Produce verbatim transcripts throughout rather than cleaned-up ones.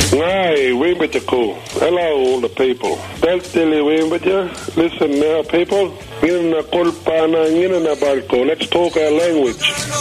Ngai, Wimbachako. Hello, all the people. Del Tili Wimbaja. Listen now, people. Ngina Kulpana, Ngina Balko. Let's talk our language.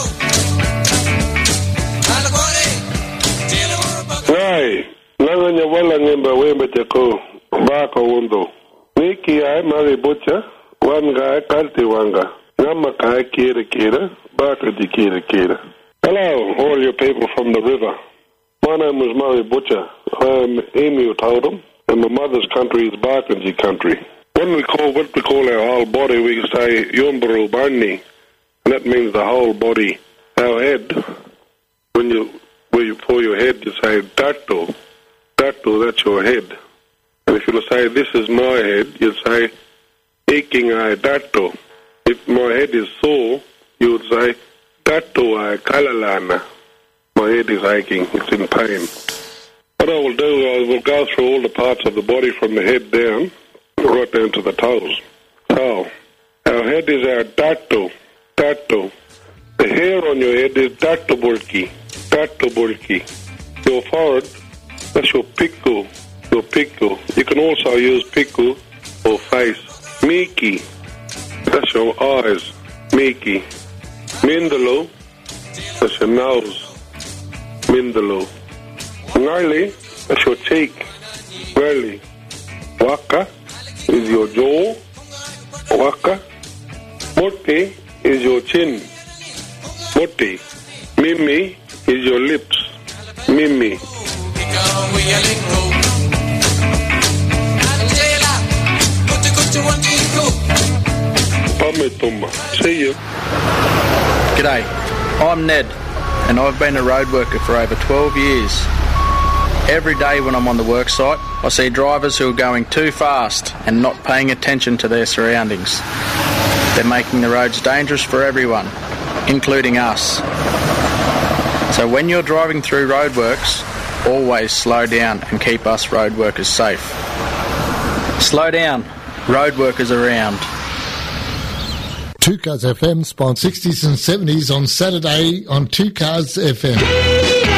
Ngai, Nanganya Walla Nimba Wimbachako. Baka Wundo. Niki, I Mari Butcher. One guy, Kalti Wanga. Namakai Kira Kira. Baka di Kira Kira. Hello, all you people from the river. My name is Murray Butcher. I'm Emu Totem, and my mother's country is Barkindji country. When we call what we call our whole body, we say Yumbaru Barni, and that means the whole body. Our head, when you when you pour your head, you say Dato. Dato, that's your head. And if you say this is my head, you say Iking I Dato. If my head is sore, you would say Dato I Kalalana. My head is aching, it's in pain. What I will do, I will go through all the parts of the body from the head down, right down to the toes. So, our head is our dato, dato. The hair on your head is dato bulki, dato bulki. Your forehead, that's your piku, your piku. You can also use piku or face. Miki, that's your eyes, miki. Mindalo, that's your nose. Mindalo. Ngali, that's your cheek. Really. Waka is your jaw. Waka. Moti is your chin. Moti. Mimi is your lips. Mimi. Pametuma. See you. G'day. I'm Ned. And I've been a road worker for over twelve years. Every day when I'm on the work site, I see drivers who are going too fast and not paying attention to their surroundings. They're making the roads dangerous for everyone, including us. So when you're driving through roadworks, always slow down and keep us road workers safe. Slow down, road workers around. Two Cars F M spawned sixties and seventies on Saturday on Two Cars F M.